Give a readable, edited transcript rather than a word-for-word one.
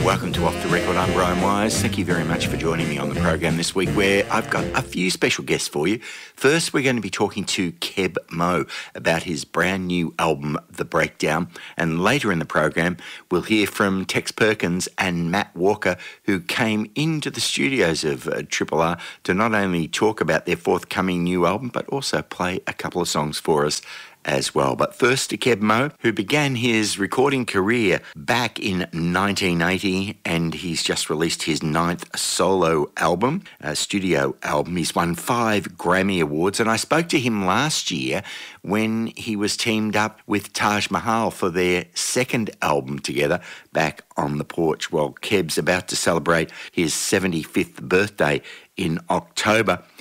Welcome to Off the Record. I'm Brian Wise. Thank you very much for joining me on the program this week, where I've got a few special guests for you. First, we're going to be talking to Keb Mo about his brand new album, The Breakdown. And later in the program, we'll hear from Tex Perkins and Matt Walker, who came into the studios of Triple R to not only talk about their forthcoming new album, but also play a couple of songs for us as well. But first to Keb Mo, who began his recording career back in 1980, and he's just released his 9th solo album, a studio album. He's won 5 Grammy Awards, and I spoke to him last year when he was teamed up with Taj Mahal for their 2nd album together, Back on the Porch. Well, Keb's about to celebrate his 75th birthday in October.